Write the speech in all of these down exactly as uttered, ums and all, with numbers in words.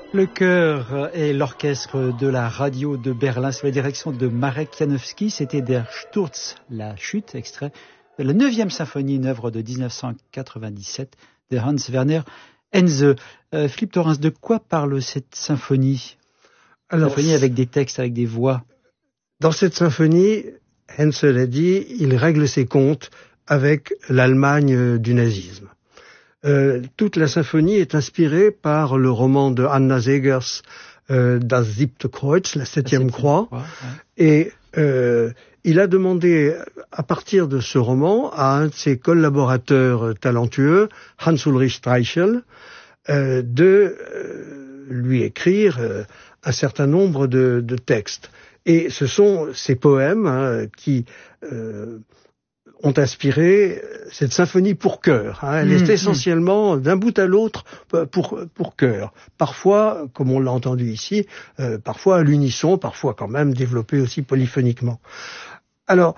Le chœur et l'orchestre de la radio de Berlin sous la direction de Marek Janowski, c'était Der Sturz, la chute, extrait de la neuvième symphonie, une œuvre de dix-neuf cent quatre-vingt-dix-sept de Hans Werner Henze. Euh, Philippe Thorens, de quoi parle cette symphonie? Alors, symphonie avec des textes, avec des voix. Dans cette symphonie, Henze l'a dit, il règle ses comptes avec l'Allemagne du nazisme. Euh, toute la symphonie est inspirée par le roman de Anna Segers, euh, Das siebte Kreuz, la septième croix. croix ouais. Et euh, il a demandé, à partir de ce roman, à un de ses collaborateurs talentueux, Hans-Ulrich Streichel, euh, de euh, lui écrire euh, un certain nombre de, de textes. Et ce sont ces poèmes hein, qui... Euh, ont inspiré cette symphonie pour chœur. Hein. Elle mmh, est essentiellement, mmh. d'un bout à l'autre, pour, pour chœur. Parfois, comme on l'a entendu ici, euh, parfois à l'unisson, parfois quand même développée aussi polyphoniquement. Alors,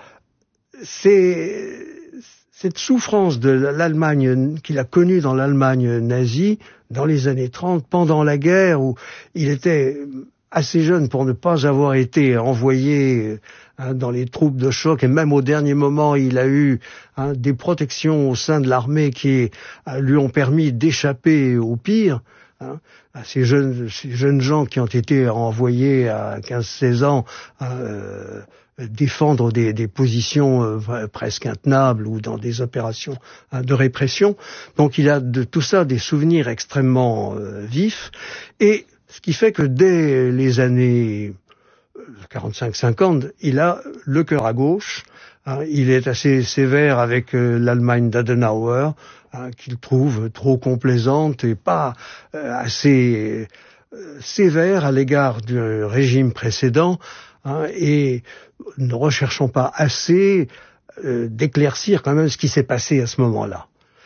c'est cette souffrance de l'Allemagne, qu'il a connue dans l'Allemagne nazie, dans les années trente, pendant la guerre, où il était assez jeune pour ne pas avoir été envoyé hein, dans les troupes de choc, et même au dernier moment, il a eu hein, des protections au sein de l'armée qui hein, lui ont permis d'échapper au pire. Hein, à ces jeunes, ces jeunes gens qui ont été envoyés à quinze seize ans euh, défendre des, des positions euh, presque intenables ou dans des opérations hein, de répression. Donc il a de tout ça des souvenirs extrêmement euh, vifs, et ce qui fait que dès les années quarante-cinq cinquante, il a le cœur à gauche. Hein, il est assez sévère avec euh, l'Allemagne d'Adenauer, hein, qu'il trouve trop complaisante et pas euh, assez euh, sévère à l'égard du régime précédent. Hein, et ne recherchons pas assez euh, d'éclaircir quand même ce qui s'est passé à ce moment-là.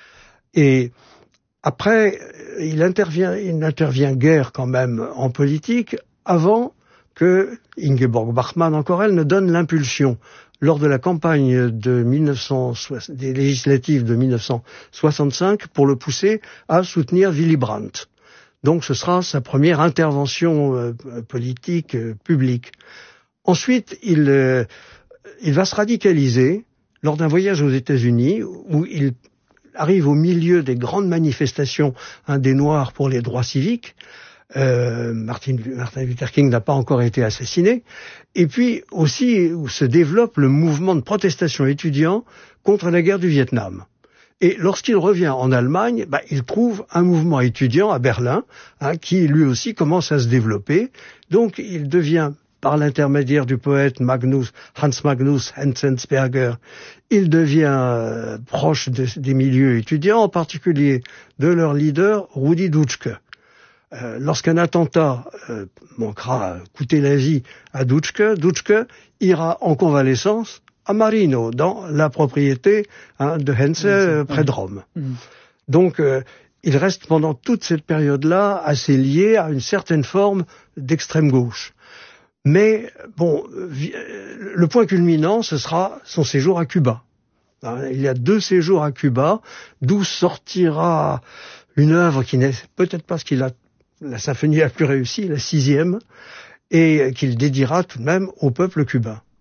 Et après, il intervient, il n'intervient guère quand même en politique avant que Ingeborg Bachmann, encore elle, ne donne l'impulsion. Lors de la campagne de mille neuf cent soixante, des législatives de mille neuf cent soixante-cinq, pour le pousser à soutenir Willy Brandt. Donc ce sera sa première intervention euh, politique euh, publique. Ensuite, il, euh, il va se radicaliser lors d'un voyage aux États-Unis où il arrive au milieu des grandes manifestations hein, des Noirs pour les droits civiques. Euh, Martin, Martin Luther King n'a pas encore été assassiné. Et puis aussi où se développe le mouvement de protestation étudiant contre la guerre du Vietnam. Et lorsqu'il revient en Allemagne, bah, il trouve un mouvement étudiant à Berlin hein, qui lui aussi commence à se développer. Donc il devient, par l'intermédiaire du poète Magnus, Hans Magnus Enzensberger, il devient euh, proche de, des milieux étudiants, en particulier de leur leader, Rudi Dutschke. Euh, lorsqu'un attentat euh, manquera coûter la vie à Dutschke, Dutschke ira en convalescence à Marino, dans la propriété hein, de Henze, euh, près de Rome. Mmh. Donc, euh, il reste pendant toute cette période-là assez lié à une certaine forme d'extrême gauche. Mais bon, le point culminant, ce sera son séjour à Cuba. Il y a deux séjours à Cuba, d'où sortira une œuvre qui n'est peut-être pas ce qu'il a, la symphonie la plus réussie, la sixième, et qu'il dédiera tout de même au peuple cubain.